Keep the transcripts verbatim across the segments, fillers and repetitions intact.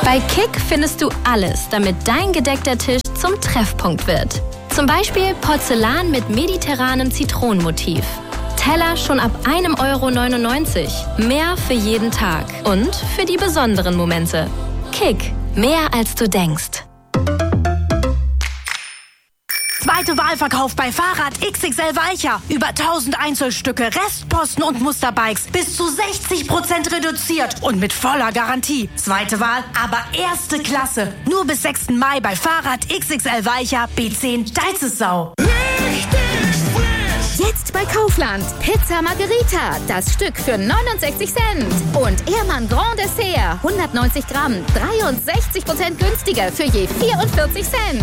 Bei Kick findest du alles, damit dein gedeckter Tisch zum Treffpunkt wird. Zum Beispiel Porzellan mit mediterranem Zitronenmotiv. Teller schon ab ein Euro neunundneunzig. Mehr für jeden Tag und für die besonderen Momente. Kick, mehr als du denkst. Zweite Wahlverkauf bei Fahrrad X X L Weicher. Über tausend Einzelstücke, Restposten und Musterbikes. Bis zu sechzig Prozent reduziert und mit voller Garantie. Zweite Wahl, aber erste Klasse. Nur bis sechsten Mai bei Fahrrad X X L Weicher B zehn Steizesau. Jetzt bei Kaufland. Pizza Margherita. Das Stück für neunundsechzig Cent. Und Ehrmann Grand Dessert. hundertneunzig Gramm. dreiundsechzig Prozent günstiger für je vierundvierzig Cent.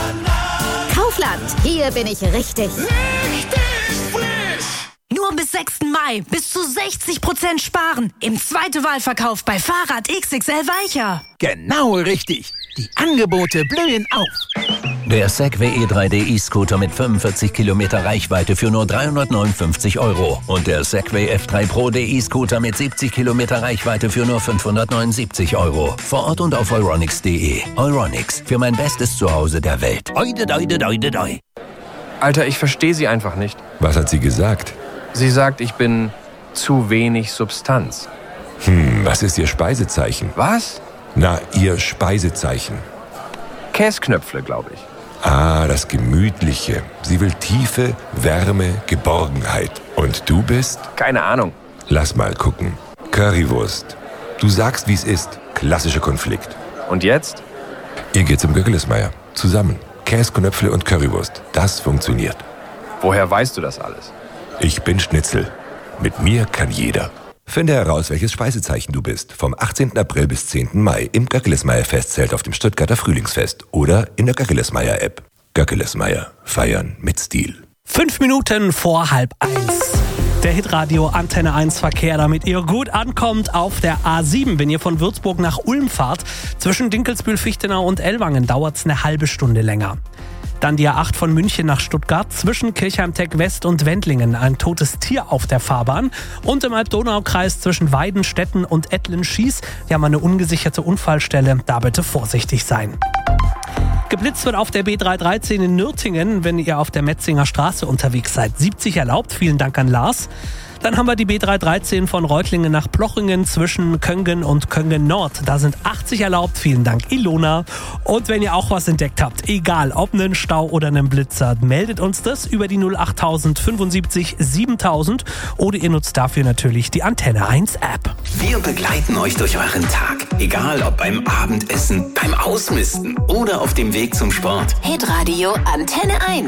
Kaufland. Hier bin ich richtig. Richtig frisch. Nur bis sechsten Mai. Bis zu sechzig Prozent sparen. Im zweiten Wahlverkauf bei Fahrrad X X L Weicher. Genau richtig. Die Angebote blühen auf. Der Segway E drei D E-Scooter mit fünfundvierzig Kilometer Reichweite für nur dreihundertneunundfünfzig Euro. Und der Segway F drei Pro D E-Scooter mit siebzig Kilometer Reichweite für nur fünfhundertneunundsiebzig Euro. Vor Ort und auf euronics punkt de. Euronics, für mein bestes Zuhause der Welt. Oide, doide, doide, doi. Alter, ich verstehe sie einfach nicht. Was hat sie gesagt? Sie sagt, ich bin zu wenig Substanz. Hm, was ist ihr Speisezeichen? Was? Na, ihr Speisezeichen. Käsknöpfle, glaube ich. Ah, das Gemütliche. Sie will Tiefe, Wärme, Geborgenheit. Und du bist? Keine Ahnung. Lass mal gucken. Currywurst. Du sagst, wie es ist. Klassischer Konflikt. Und jetzt? Ihr geht zum Göckelesmeier. Zusammen. Käsknöpfle und Currywurst. Das funktioniert. Woher weißt du das alles? Ich bin Schnitzel. Mit mir kann jeder. Finde heraus, welches Speisezeichen du bist. Vom achtzehnten April bis zehnten Mai im Göckelesmeier-Festzelt auf dem Stuttgarter Frühlingsfest oder in der Göckelesmeier-App. Göckelesmeier. Feiern mit Stil. Fünf Minuten vor halb eins. Der Hitradio Antenne eins Verkehr, damit ihr gut ankommt auf der A sieben. Wenn ihr von Würzburg nach Ulm fahrt, zwischen Dinkelsbühl, Fichtenau und Ellwangen dauert es eine halbe Stunde länger. Dann die A acht von München nach Stuttgart, zwischen Kirchheim-Tech West und Wendlingen. Ein totes Tier auf der Fahrbahn. Und im Alb-Donau-Kreis zwischen Weidenstetten und Ettlen-Schieß. Wir haben eine ungesicherte Unfallstelle. Da bitte vorsichtig sein. Geblitzt wird auf der B dreihundertdreizehn in Nürtingen, wenn ihr auf der Metzinger Straße unterwegs seid. siebzig erlaubt, vielen Dank an Lars. Dann haben wir die B dreihundertdreizehn von Reutlingen nach Plochingen zwischen Köngen und Köngen Nord. Da sind achtzig erlaubt. Vielen Dank, Ilona. Und wenn ihr auch was entdeckt habt, egal ob einen Stau oder einen Blitzer, meldet uns das über die null acht null fünfundsiebzig siebentausend oder ihr nutzt dafür natürlich die Antenne eins App. Wir begleiten euch durch euren Tag. Egal ob beim Abendessen, beim Ausmisten oder auf dem Weg zum Sport. Hitradio Antenne eins.